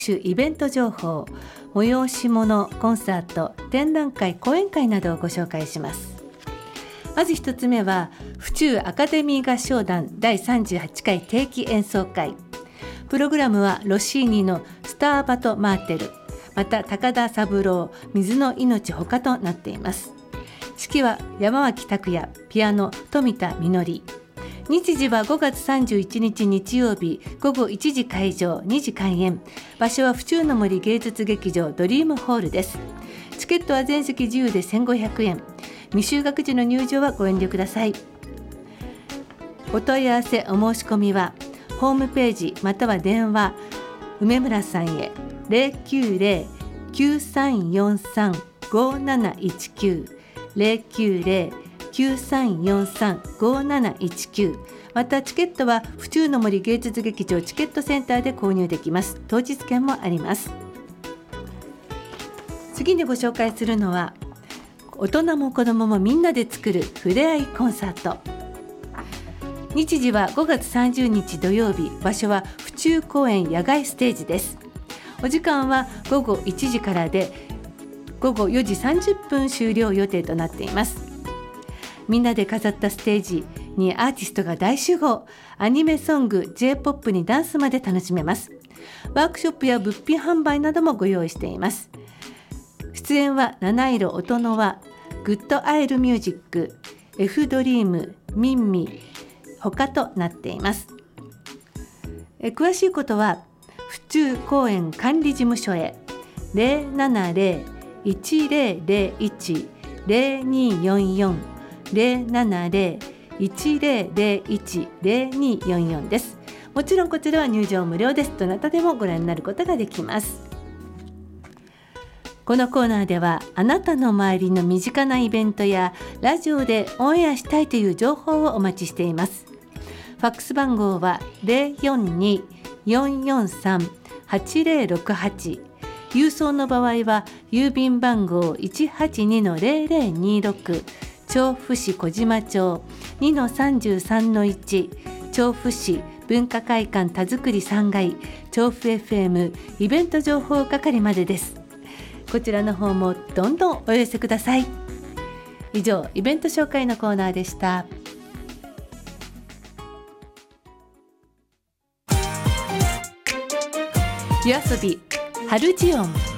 イベント情報、催し物、コンサート、展覧会、講演会などをご紹介します。まず一つ目は府中アカデミー合唱団第38回定期演奏会。プログラムはロッシーニのスターバト・マーテル、また高田三郎、水の命ほかとなっています。指揮は山脇拓也、ピアノ富田みのり。日時は5月31日日曜日午後1時会場、2時開演。場所は府中の森芸術劇場ドリームホールです。チケットは全席自由で1500円。未就学児の入場はご遠慮ください。お問い合わせお申し込みはホームページまたは電話梅村さんへ 090-9343-5719 090-9343-5719。またチケットは府中の森芸術劇場チケットセンターで購入できます。当日券もあります。次にご紹介するのは大人も子どももみんなで作るふれあいコンサート。日時は5月30日土曜日、場所は府中公園野外ステージです。お時間は午後1時からで午後4時30分終了予定となっています。みんなで飾ったステージにアーティストが大集合。アニメソング、J-POP にダンスまで楽しめます。ワークショップや物品販売などもご用意しています。出演は七色音の輪、グッドアイルミュージック、F ドリーム、ミンミ他となっています。詳しいことは府中公園管理事務所へ 070-1001-0244 070-1001-0244 です。もちろんこちらは入場無料です。どなたでもご覧になることができます。このコーナーではあなたの周りの身近なイベントやラジオでオンエアしたいという情報をお待ちしています。ファックス番号は 042-443-8068。郵送の場合は郵便番号 182-0026 調布市小島町 2-33-1 調布市文化会館田作り3階調布 FM イベント情報係までです。こちらの方もどんどんお寄せください。以上、イベント紹介のコーナーでした。夜遊び春ジオン。